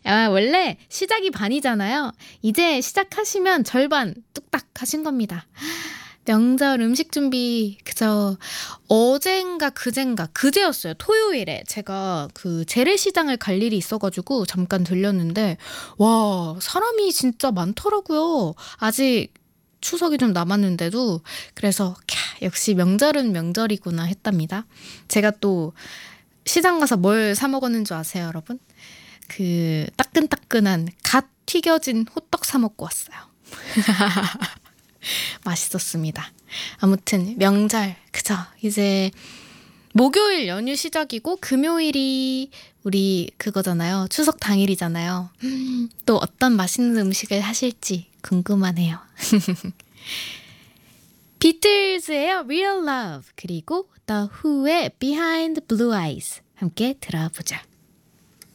원래 시작이 반이잖아요. 이제 시작하시면 절반 뚝딱 하신 겁니다. 명절 음식 준비 어젠가 그제였어요. 토요일에 제가 그 재래시장을 갈 일이 있어가지고 잠깐 들렸는데 와, 사람이 진짜 많더라고요. 아직 추석이 좀 남았는데도. 그래서 역시 명절은 명절이구나 했답니다. 제가 또 시장 가서 뭘 사 먹었는 줄 아세요, 여러분? 그 따끈따끈한 갓 튀겨진 호떡 사 먹고 왔어요. 맛있었습니다. 아무튼 명절 이제 목요일 연휴 시작이고 금요일이 우리 그거잖아요. 추석 당일이잖아요. 또 어떤 맛있는 음식을 하실지 궁금하네요. 비틀즈의 Real Love 그리고 The Who의 Behind Blue Eyes 함께 들어보자.